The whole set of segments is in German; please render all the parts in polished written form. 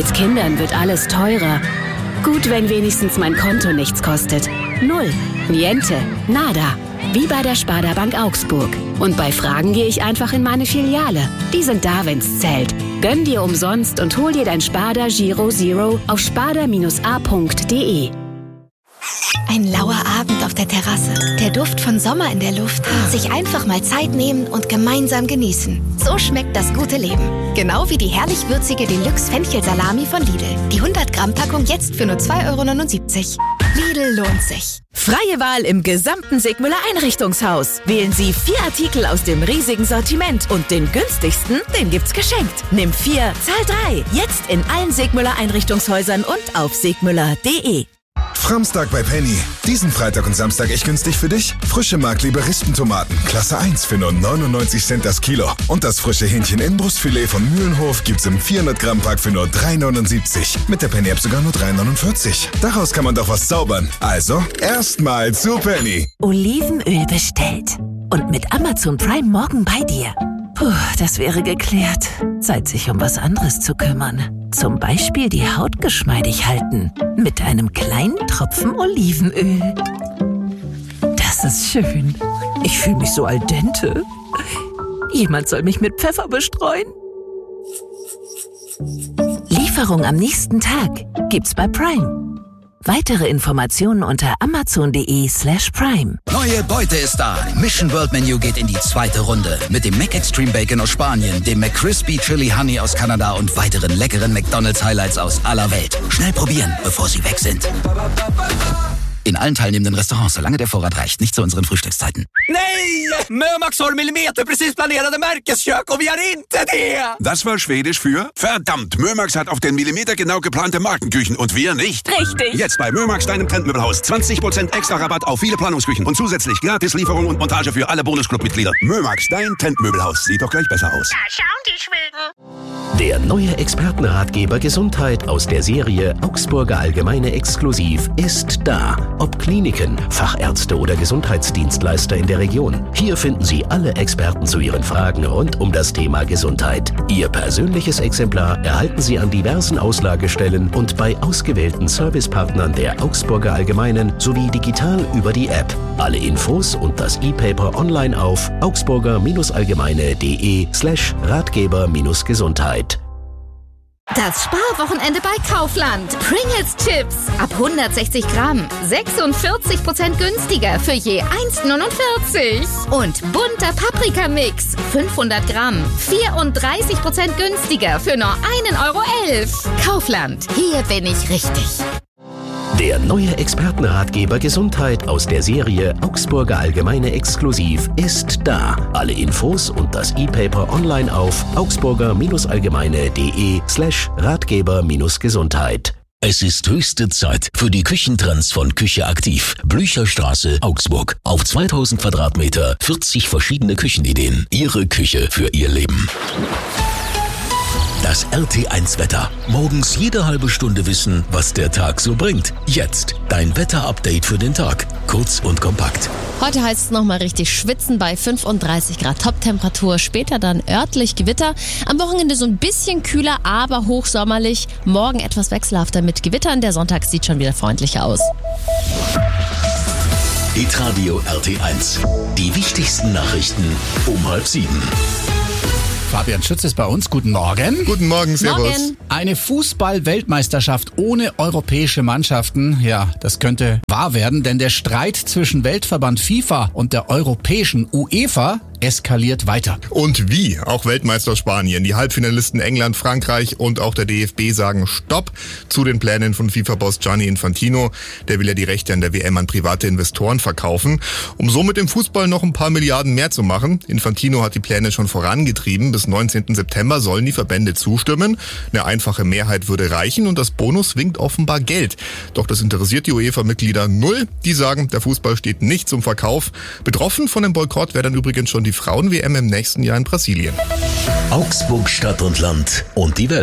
Mit Kindern wird alles teurer. Gut, wenn wenigstens mein Konto nichts kostet. Null, niente, nada. Wie bei der Sparda Bank Augsburg. Und bei Fragen gehe ich einfach in meine Filiale. Die sind da, wenn's zählt. Gönn dir umsonst und hol dir dein Sparda Giro Zero auf sparda-a.de. Ein lauer Abend auf der Terrasse, der Duft von Sommer in der Luft, sich einfach mal Zeit nehmen und gemeinsam genießen. So schmeckt das gute Leben. Genau wie die herrlich würzige Deluxe-Fenchelsalami von Lidl. Die 100-Gramm-Packung jetzt für nur 2,79 €. Lidl lohnt sich. Freie Wahl im gesamten Sigmüller Einrichtungshaus. Wählen Sie 4 Artikel aus dem riesigen Sortiment und den günstigsten, den gibt's geschenkt. Nimm 4, zahl 3. Jetzt in allen Sigmüller Einrichtungshäusern und auf sigmüller.de. Framstag bei Penny. Diesen Freitag und Samstag echt günstig für dich. Frische Markliebe Rispentomaten, Klasse 1 für nur 99 Cent das Kilo. Und das frische Hähnchen-Inbrustfilet von Mühlenhof gibt's im 400-Gramm-Pack für nur 3,79. Mit der Penny-App sogar nur 3,49. Daraus kann man doch was zaubern. Also, erstmal zu Penny. Olivenöl bestellt. Und mit Amazon Prime morgen bei dir. Puh, das wäre geklärt. Zeit, sich um was anderes zu kümmern. Zum Beispiel die Haut geschmeidig halten. Mit einem kleinen Tropfen Olivenöl. Das ist schön. Ich fühle mich so al dente. Jemand soll mich mit Pfeffer bestreuen. Lieferung am nächsten Tag gibt's bei Prime. Weitere Informationen unter amazon.de/prime. Neue Beute ist da. Mission World Menu geht in die 2. Runde. Mit dem McExtreme Bacon aus Spanien, dem McCrispy Chili Honey aus Kanada und weiteren leckeren McDonald's Highlights aus aller Welt. Schnell probieren, bevor sie weg sind. In allen teilnehmenden Restaurants, solange der Vorrat reicht. Nicht zu unseren Frühstückszeiten. Nej! Mömax har millimeterprecis planerade Märkeskök och vi har inte det! Das war Schwedisch für verdammt, Mömax hat auf den Millimeter genau geplante Markenküchen und wir nicht. Richtig. Jetzt bei Mömax, deinem Trendmöbelhaus. 20% extra Rabatt auf viele Planungsküchen und zusätzlich Gratislieferung und Montage für alle Bonusclub-Mitglieder. Mömax, dein Trendmöbelhaus. Sieht doch gleich besser aus. Da schauen die Schweden. Der neue Expertenratgeber Gesundheit aus der Serie Augsburger Allgemeine Exklusiv ist da. Ob Kliniken, Fachärzte oder Gesundheitsdienstleister in der Region. Hier finden Sie alle Experten zu Ihren Fragen rund um das Thema Gesundheit. Ihr persönliches Exemplar erhalten Sie an diversen Auslagestellen und bei ausgewählten Servicepartnern der Augsburger Allgemeinen sowie digital über die App. Alle Infos und das E-Paper online auf augsburger-allgemeine.de/Ratgeber-Gesundheit. Das Sparwochenende bei Kaufland. Pringles Chips ab 160 Gramm. 46% günstiger für je 1,49. Und bunter Paprikamix. 500 Gramm. 34% günstiger für nur 1,11 €. Kaufland. Hier bin ich richtig. Der neue Expertenratgeber Gesundheit aus der Serie Augsburger Allgemeine Exklusiv ist da. Alle Infos und das E-Paper online auf augsburger-allgemeine.de/Ratgeber-Gesundheit. Es ist höchste Zeit für die Küchentrends von Küche Aktiv. Blücherstraße, Augsburg. Auf 2000 Quadratmeter, 40 verschiedene Küchenideen. Ihre Küche für Ihr Leben. Das RT1-Wetter. Morgens jede halbe Stunde wissen, was der Tag so bringt. Jetzt dein Wetter-Update für den Tag. Kurz und kompakt. Heute heißt es nochmal richtig schwitzen bei 35 Grad Toptemperatur. Später dann örtlich Gewitter. Am Wochenende so ein bisschen kühler, aber hochsommerlich. Morgen etwas wechselhafter mit Gewittern. Der Sonntag sieht schon wieder freundlicher aus. Hitradio RT1. Die wichtigsten Nachrichten um 6:30. Fabian Schütz ist bei uns. Guten Morgen. Guten Morgen, servus. Morgen. Eine Fußball-Weltmeisterschaft ohne europäische Mannschaften, ja, das könnte wahr werden, denn der Streit zwischen Weltverband FIFA und der europäischen UEFA eskaliert weiter. Und wie? Auch Weltmeister Spanien, die Halbfinalisten England, Frankreich und auch der DFB sagen Stopp zu den Plänen von FIFA-Boss Gianni Infantino. Der will ja die Rechte an der WM an private Investoren verkaufen, um somit im Fußball noch ein paar Milliarden mehr zu machen. Infantino hat die Pläne schon vorangetrieben. Bis 19. September sollen die Verbände zustimmen. Eine einfache Mehrheit würde reichen und das Bonus winkt offenbar Geld. Doch das interessiert die UEFA-Mitglieder null. Die sagen, der Fußball steht nicht zum Verkauf. Betroffen von dem Boykott wäre dann übrigens schon die Frauen-WM im nächsten Jahr in Brasilien. Augsburg Stadt und Land und die Welt.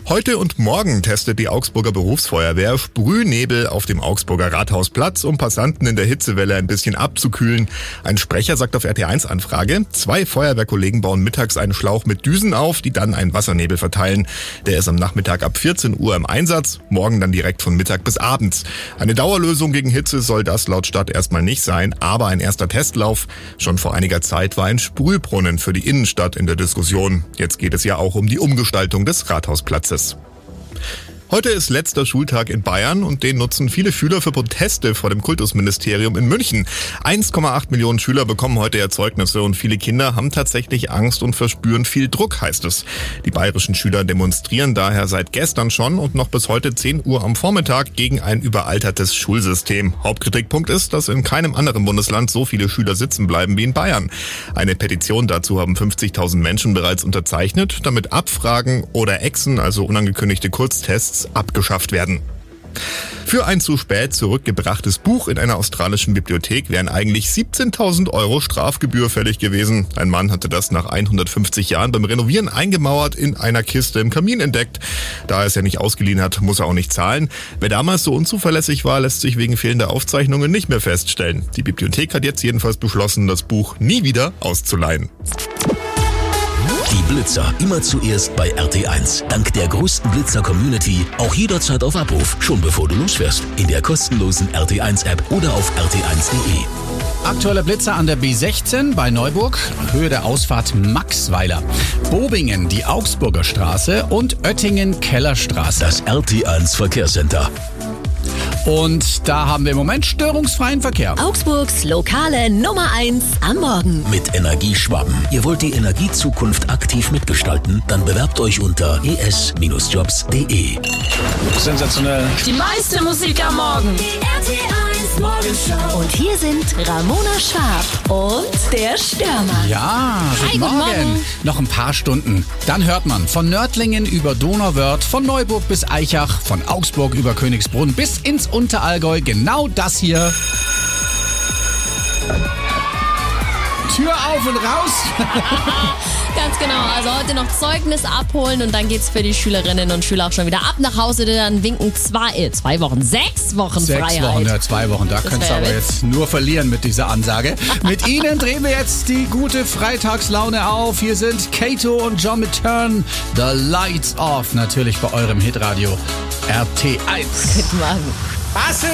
Heute und morgen testet die Augsburger Berufsfeuerwehr Sprühnebel auf dem Augsburger Rathausplatz, um Passanten in der Hitzewelle ein bisschen abzukühlen. Ein Sprecher sagt auf RT1-Anfrage, 2 Feuerwehrkollegen bauen mittags einen Schlauch mit Düsen auf, die dann einen Wassernebel verteilen. Der ist am Nachmittag ab 14 Uhr im Einsatz, morgen dann direkt von Mittag bis abends. Eine Dauerlösung gegen Hitze soll das laut Stadt erstmal nicht sein, aber ein erster Testlauf. Schon vor einiger Zeit war ein Sprühbrunnen für die Innenstadt in der Diskussion. Jetzt geht es ja auch um die Umgestaltung des Rathausplatzes. Heute ist letzter Schultag in Bayern und den nutzen viele Schüler für Proteste vor dem Kultusministerium in München. 1,8 Millionen Schüler bekommen heute Erzeugnisse und viele Kinder haben tatsächlich Angst und verspüren viel Druck, heißt es. Die bayerischen Schüler demonstrieren daher seit gestern schon und noch bis heute 10 Uhr am Vormittag gegen ein überaltertes Schulsystem. Hauptkritikpunkt ist, dass in keinem anderen Bundesland so viele Schüler sitzen bleiben wie in Bayern. Eine Petition dazu haben 50.000 Menschen bereits unterzeichnet, damit Abfragen oder Exen, also unangekündigte Kurztests, abgeschafft werden. Für ein zu spät zurückgebrachtes Buch in einer australischen Bibliothek wären eigentlich 17.000 € Strafgebühr fällig gewesen. Ein Mann hatte das nach 150 Jahren beim Renovieren eingemauert in einer Kiste im Kamin entdeckt. Da er es ja nicht ausgeliehen hat, muss er auch nicht zahlen. Wer damals so unzuverlässig war, lässt sich wegen fehlender Aufzeichnungen nicht mehr feststellen. Die Bibliothek hat jetzt jedenfalls beschlossen, das Buch nie wieder auszuleihen. Die Blitzer immer zuerst bei RT1. Dank der größten Blitzer-Community auch jederzeit auf Abruf, schon bevor du losfährst. In der kostenlosen RT1-App oder auf rt1.de. Aktueller Blitzer an der B16 bei Neuburg, Höhe der Ausfahrt Maxweiler. Bobingen, die Augsburger Straße und Oettingen Kellerstraße. Das RT1 Verkehrscenter. Und da haben wir im Moment störungsfreien Verkehr. Augsburgs lokale Nummer 1 am Morgen. Mit Energieschwaben. Ihr wollt die Energiezukunft aktiv mitgestalten? Dann bewerbt euch unter es-jobs.de. Sensationell. Die meiste Musik am Morgen. Die RT1 Morgenshow. Und hier sind Ramona Schwab und der Stürmer. Ja, guten Morgen. Noch ein paar Stunden. Dann hört man von Nördlingen über Donauwörth, von Neuburg bis Aichach, von Augsburg über Königsbrunn bis ins Unterallgäu. Genau das hier. Tür auf und raus. Ganz genau, also heute noch Zeugnis abholen und dann geht's für die Schülerinnen und Schüler auch schon wieder ab nach Hause, dann winken 6 Wochen Freiheit. 6 Wochen, ja 2 Wochen, da könntest du aber jetzt nur verlieren mit dieser Ansage. Mit Ihnen drehen wir jetzt die gute Freitagslaune auf. Hier sind Kato und John mit Turn, The Lights Off, natürlich bei eurem Hitradio RT1. Guten Morgen. Was